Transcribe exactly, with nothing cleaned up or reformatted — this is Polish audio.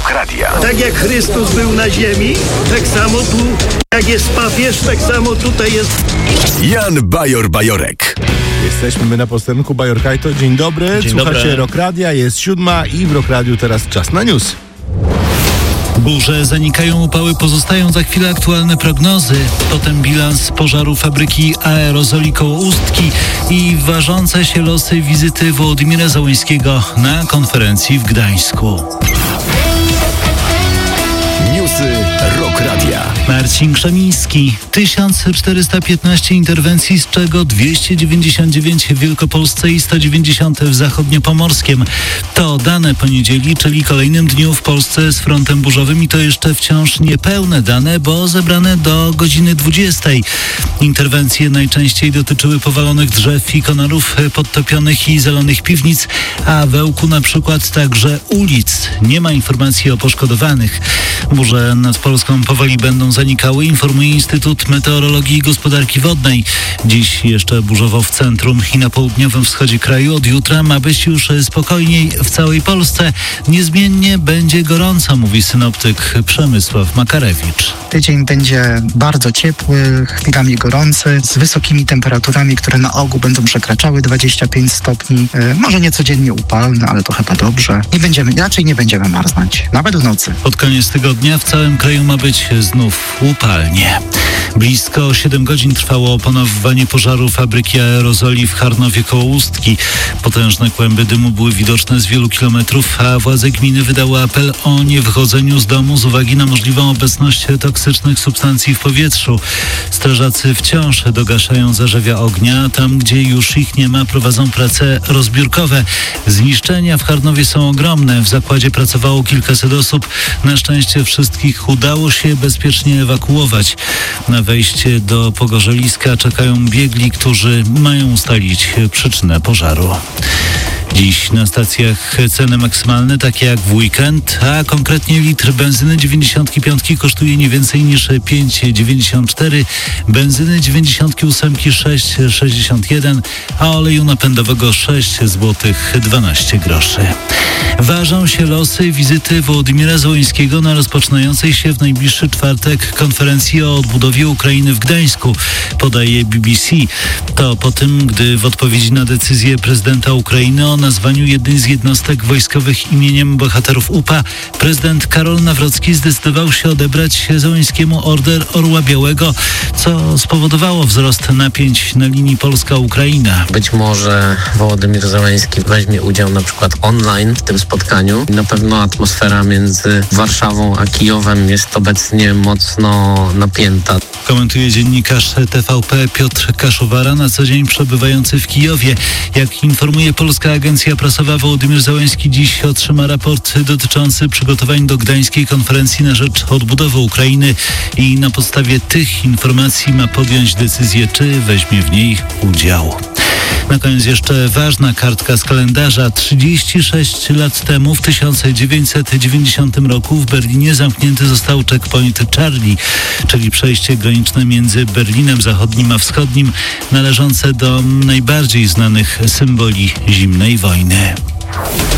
Rock Radia. Tak jak Chrystus był na ziemi, tak samo tu, jak jest papież, tak samo tutaj jest Jan Bajor-Bajorek. Jesteśmy my na posterunku Bajorkajto. Dzień dobry, Dzień słuchacie dobry. Rock Radia, jest siódma i w Rock Radiu teraz czas na news. Burze zanikają, upały pozostają, za chwilę aktualne prognozy. Potem bilans pożaru fabryki aerozoli koło Ustki i ważące się losy wizyty Wołodymyra Zełenskiego na konferencji w Gdańsku. Newsy Rock Radia. Marcin Krzemiński. tysiąc czterysta piętnaście interwencji, z czego dwieście dziewięćdziesiąt dziewięć w Wielkopolsce i sto dziewięćdziesiąt w Zachodniopomorskiem. To dane poniedzieli, czyli kolejnym dniu w Polsce z frontem burzowym, i to jeszcze wciąż niepełne dane, bo zebrane do godziny dwudziestej. Interwencje najczęściej dotyczyły powalonych drzew i konarów, podtopionych i zalonych piwnic, a w Ełku na przykład także ulic. Nie ma informacji o poszkodowanych. Burze nad Polską powoli będą zanikały, informuje Instytut Meteorologii i Gospodarki Wodnej. Dziś jeszcze burzowo w centrum i na południowym wschodzie kraju. Od jutra ma być już spokojniej w całej Polsce. Niezmiennie będzie gorąco, mówi synoptyk Przemysław Makarewicz. Tydzień będzie bardzo ciepły, chwilami gorący, z wysokimi temperaturami, które na ogół będą przekraczały dwadzieścia pięć stopni. E, może nie codziennie upalne, ale to chyba dobrze. Nie będziemy, raczej nie będziemy marznąć, nawet w nocy. Pod koniec tygodnia w całym kraju ma być znów upalnie. Blisko siedem godzin trwało opanowywanie pożaru fabryki aerozoli w Charnowie koło Ustki. Potężne kłęby dymu były widoczne z wielu kilometrów, a władze gminy wydały apel o niewychodzeniu z domu z uwagi na możliwą obecność toksycznych substancji w powietrzu. Strażacy wciąż dogaszają zarzewia ognia. Tam, gdzie już ich nie ma, prowadzą prace rozbiórkowe. Zniszczenia w Charnowie są ogromne. W zakładzie pracowało kilkaset osób. Na szczęście wszystkich udało się bezpiecznie ewakuować. Na wejście do pogorzeliska czekają biegli, którzy mają ustalić przyczynę pożaru. Dziś na stacjach ceny maksymalne, takie jak w weekend, a konkretnie litr benzyny dziewięćdziesiąt pięć kosztuje nie więcej niż pięć dziewięćdziesiąt cztery, benzyny dziewięćdziesiąt osiem sześć sześćdziesiąt jeden, a oleju napędowego sześć złotych dwanaście groszy. Ważą się losy wizyty Wołodymyra Zełenskiego na rozpoczynającej się w najbliższy czwartek konferencji o odbudowie Ukrainy w Gdańsku, podaje B B C. To po tym, gdy w odpowiedzi na decyzję prezydenta Ukrainy o nazwaniu jednej z jednostek wojskowych imieniem bohaterów U P A, prezydent Karol Nawrocki zdecydował się odebrać Zełenskiemu Order Orła Białego, co spowodowało wzrost napięć na linii Polska-Ukraina. Być może Wołodymyr Zełenski weźmie udział na przykład online w tym spotkaniu. Na pewno atmosfera między Warszawą a Kijowem jest obecnie mocno napięta. Komentuje dziennikarz T V P Piotr Kaszuwara, na co dzień przebywający w Kijowie. Jak informuje polska agencja prasowa, Wołodymyr Zełenski dziś otrzyma raport dotyczący przygotowań do gdańskiej konferencji na rzecz odbudowy Ukrainy i na podstawie tych informacji ma podjąć decyzję, czy weźmie w niej udział. Na koniec jeszcze ważna kartka z kalendarza. trzydzieści sześć lat temu, w tysiąc dziewięćset dziewięćdziesiątym roku, w Berlinie zamknięty został checkpoint Charlie, czyli przejście graniczne między Berlinem Zachodnim a Wschodnim, należące do najbardziej znanych symboli zimnej wojny.